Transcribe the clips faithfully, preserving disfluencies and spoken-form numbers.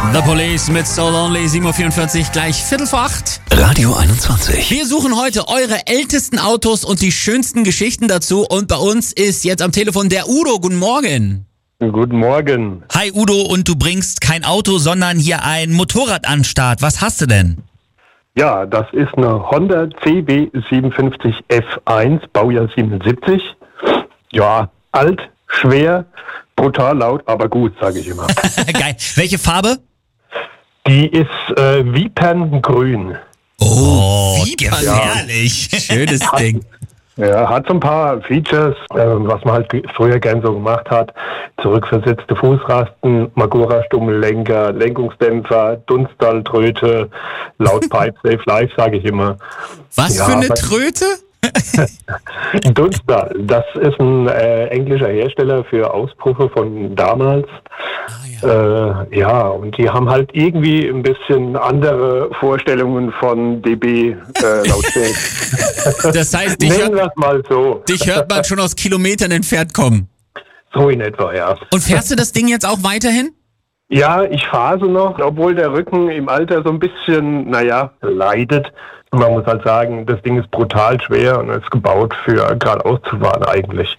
The Police mit So Lonely, sieben Uhr vierundvierzig, gleich Viertel vor acht. Radio einundzwanzig. Wir suchen heute eure ältesten Autos und die schönsten Geschichten dazu. Und bei uns ist jetzt am Telefon der Udo. Guten Morgen. Guten Morgen. Hi Udo, und du bringst kein Auto, sondern hier ein Motorrad an den Start. Was hast du denn? Ja, das ist eine Honda C B siebenundfünfzig F eins, Baujahr siebenundsiebzig. Ja, alt, schwer, brutal laut, aber gut, sage ich immer. Geil. Welche Farbe? Die ist äh, Viperngrün. Oh, wie gefährlich. Ja. Schönes Ding. Ja, hat so ein paar Features, äh, was man halt früher gern so gemacht hat. Zurückversetzte Fußrasten, Magura-Stummellenker, Lenkungsdämpfer, Dunstalltröte, laut Pipe Safe Life, sage ich immer. Was ja, für eine Tröte? Dunstall, das ist ein äh, englischer Hersteller für Auspuffe von damals. Ah, ja. Äh, ja, und die haben halt irgendwie ein bisschen andere Vorstellungen von dB äh, Lautstärke. Das heißt, dich hört, hört, mal so. dich hört man schon aus Kilometern entfernt kommen. So in etwa, ja. Und fährst du das Ding jetzt auch weiterhin? Ja, ich fahre noch, obwohl der Rücken im Alter so ein bisschen, naja, leidet. Man muss halt sagen, das Ding ist brutal schwer und ist gebaut für geradeaus zu fahren eigentlich.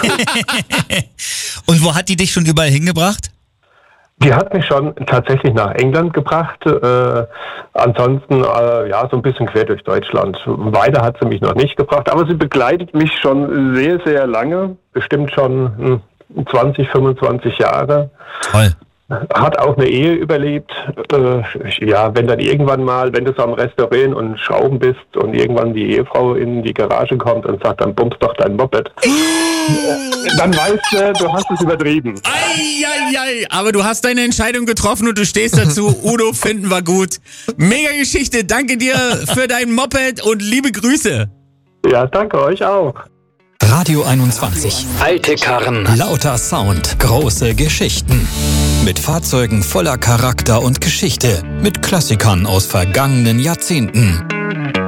Und wo hat die dich schon überall hingebracht? Die hat mich schon tatsächlich nach England gebracht. Äh, ansonsten, äh, ja, so ein bisschen quer durch Deutschland. Weiter hat sie mich noch nicht gebracht, aber sie begleitet mich schon sehr, sehr lange. Bestimmt schon hm, zwanzig, fünfundzwanzig Jahre. Toll. Hat auch eine Ehe überlebt. Äh, ja, wenn dann irgendwann mal, wenn du so am Restaurieren und Schrauben bist und irgendwann die Ehefrau in die Garage kommt und sagt, dann bummst doch dein Moped. Dann weißt du, du hast es übertrieben. Eieiei, aber du hast deine Entscheidung getroffen und du stehst dazu. Udo, finden wir gut. Mega Geschichte, danke dir für dein Moped und liebe Grüße. Ja, danke euch auch. Radio einundzwanzig. Alte Karren. Lauter Sound. Große Geschichten. Mit Fahrzeugen voller Charakter und Geschichte. Mit Klassikern aus vergangenen Jahrzehnten.